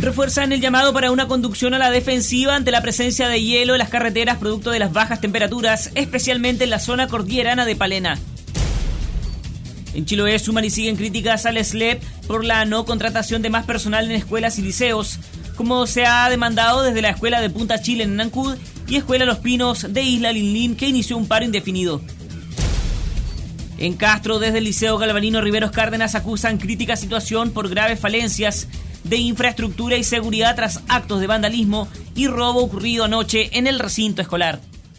Refuerzan el llamado para una conducción a la defensiva ante la presencia de hielo en las carreteras producto de las bajas temperaturas, especialmente en la zona cordillerana de Palena. En Chiloé suman y siguen críticas al SLEP por la no contratación de más personal en escuelas y liceos, como se ha demandado desde la Escuela de Punta Chile en Nancud y Escuela Los Pinos de Isla Linlin, que inició un paro indefinido. En Castro, desde el Liceo Galvarino Riveros Cárdenas acusan crítica situación por graves falencias de infraestructura y seguridad tras actos de vandalismo y robo ocurrido anoche en el recinto escolar.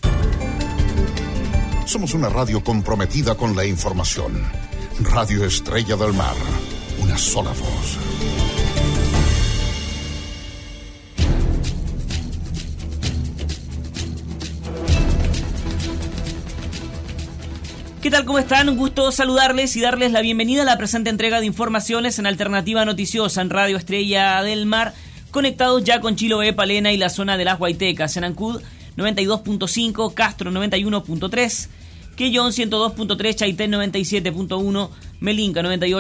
Somos una radio comprometida con la información. Radio Estrella del Mar, una sola voz. ¿Qué tal? ¿Cómo están? Un gusto saludarles y darles la bienvenida a la presente entrega de informaciones en Alternativa Noticiosa en Radio Estrella del Mar, conectados ya con Chiloé, Palena y la zona de las Guaitecas, en Ancud 92.5, Castro 91.3, Quellón 102.3, Chaitén 97.1, Melinca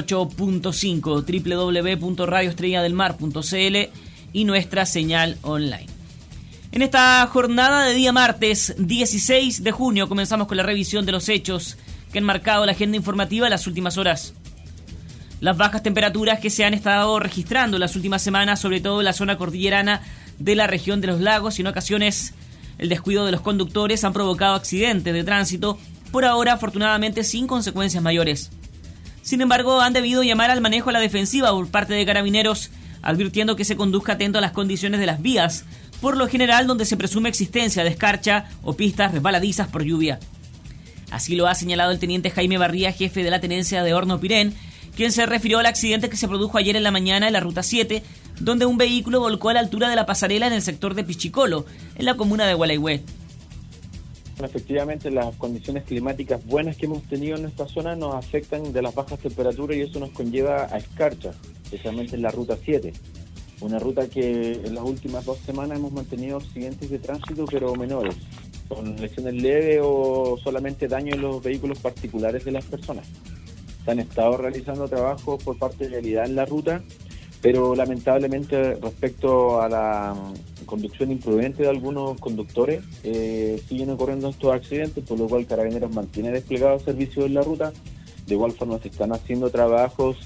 98.5, www.radioestrelladelmar.cl y nuestra señal online. En esta jornada de día martes 16 de junio comenzamos con la revisión de los hechos que han marcado la agenda informativa en las últimas horas. Las bajas temperaturas que se han estado registrando en las últimas semanas, sobre todo en la zona cordillerana de la región de los lagos, y en ocasiones el descuido de los conductores han provocado accidentes de tránsito, por ahora afortunadamente sin consecuencias mayores. Sin embargo, han debido llamar al manejo a la defensiva por parte de carabineros, advirtiendo que se conduzca atento a las condiciones de las vías, por lo general donde se presume existencia de escarcha o pistas resbaladizas por lluvia. Así lo ha señalado el teniente Jaime Barría, jefe de la tenencia de Horno Pirén, quien se refirió al accidente que se produjo ayer en la mañana en la Ruta 7, donde un vehículo volcó a la altura de la pasarela en el sector de Pichicolo, en la comuna de Gualeguay. Efectivamente, las condiciones climáticas buenas que hemos tenido en nuestra zona nos afectan de las bajas temperaturas y eso nos conlleva a escarcha, especialmente en la Ruta 7. Una ruta que en las últimas 2 semanas hemos mantenido accidentes de tránsito, pero menores, con lesiones leves o solamente daño en los vehículos particulares de las personas. Se han estado realizando trabajos por parte de Realidad en la ruta, pero lamentablemente respecto a la conducción imprudente de algunos conductores, siguen ocurriendo estos accidentes, por lo cual Carabineros mantiene desplegado servicios en la ruta. De igual forma se están haciendo trabajos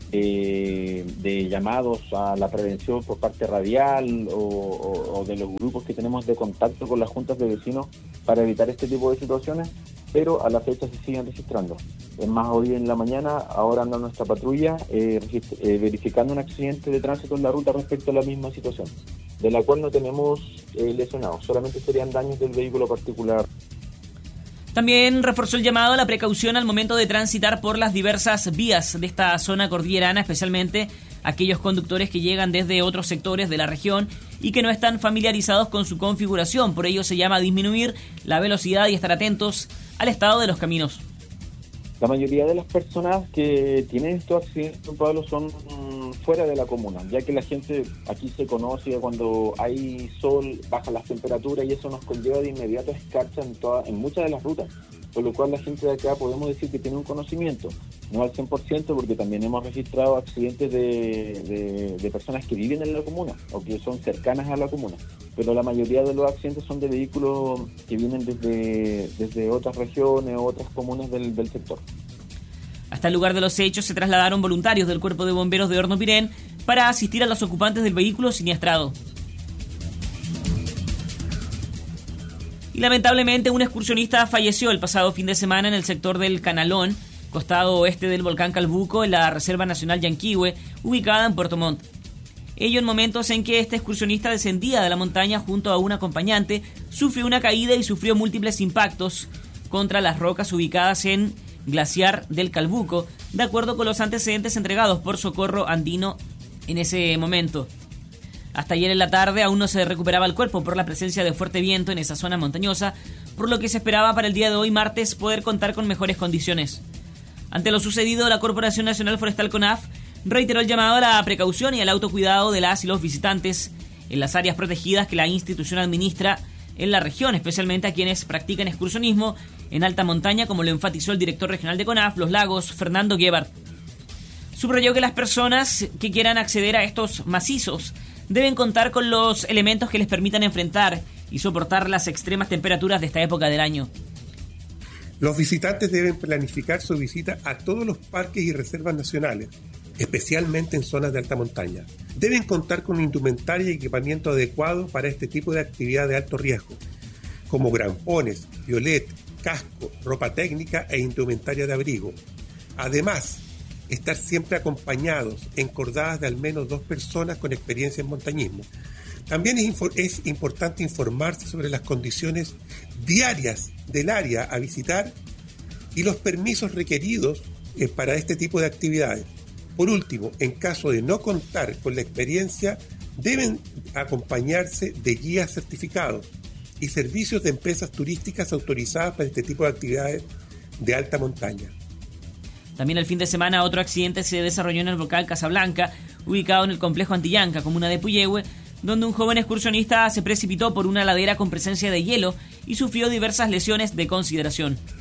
de llamados a la prevención por parte radial o de los grupos que tenemos de contacto con las juntas de vecinos para evitar este tipo de situaciones, pero a la fecha se siguen registrando. Es más, hoy en la mañana, ahora anda nuestra patrulla verificando un accidente de tránsito en la ruta respecto a la misma situación, de la cual no tenemos lesionados, solamente serían daños del vehículo particular. También reforzó el llamado a la precaución al momento de transitar por las diversas vías de esta zona cordillerana, especialmente aquellos conductores que llegan desde otros sectores de la región y que no están familiarizados con su configuración. Por ello se llama a disminuir la velocidad y estar atentos al estado de los caminos. La mayoría de las personas que tienen estos accidentes, Pablo, son fuera de la comuna, ya que la gente aquí se conoce cuando hay sol, bajan las temperaturas y eso nos conlleva de inmediato escarcha en muchas de las rutas, por lo cual la gente de acá podemos decir que tiene un conocimiento, no al 100%, porque también hemos registrado accidentes de personas que viven en la comuna o que son cercanas a la comuna, pero la mayoría de los accidentes son de vehículos que vienen desde otras regiones o otras comunas del sector. Hasta el lugar de los hechos se trasladaron voluntarios del Cuerpo de Bomberos de Horno Pirén para asistir a los ocupantes del vehículo siniestrado. Y lamentablemente un excursionista falleció el pasado fin de semana en el sector del Canalón, costado oeste del volcán Calbuco, en la Reserva Nacional Yanquihue, ubicada en Puerto Montt. Ello en momentos en que este excursionista descendía de la montaña junto a un acompañante, sufrió una caída y sufrió múltiples impactos contra las rocas ubicadas en Glaciar del Calbuco, de acuerdo con los antecedentes entregados por Socorro Andino en ese momento. Hasta ayer en la tarde aún no se recuperaba el cuerpo por la presencia de fuerte viento en esa zona montañosa, por lo que se esperaba para el día de hoy, martes, poder contar con mejores condiciones. Ante lo sucedido, la Corporación Nacional Forestal CONAF reiteró el llamado a la precaución y al autocuidado de las y los visitantes en las áreas protegidas que la institución administra en la región, especialmente a quienes practican excursionismo en alta montaña, como lo enfatizó el director regional de CONAF, Los Lagos, Fernando Gebhardt. Subrayó que las personas que quieran acceder a estos macizos deben contar con los elementos que les permitan enfrentar y soportar las extremas temperaturas de esta época del año. Los visitantes deben planificar su visita a todos los parques y reservas nacionales, especialmente en zonas de alta montaña. Deben contar con indumentaria y equipamiento adecuado para este tipo de actividad de alto riesgo, como grampones, violet, casco, ropa técnica e indumentaria de abrigo. Además, estar siempre acompañados, encordadas de al menos 2 personas con experiencia en montañismo. También es importante informarse sobre las condiciones diarias del área a visitar y los permisos requeridos para este tipo de actividades. Por último, en caso de no contar con la experiencia, deben acompañarse de guías certificados y servicios de empresas turísticas autorizadas para este tipo de actividades de alta montaña. También el fin de semana otro accidente se desarrolló en el volcán Casablanca, ubicado en el complejo Antillanca, comuna de Puyehue, donde un joven excursionista se precipitó por una ladera con presencia de hielo y sufrió diversas lesiones de consideración.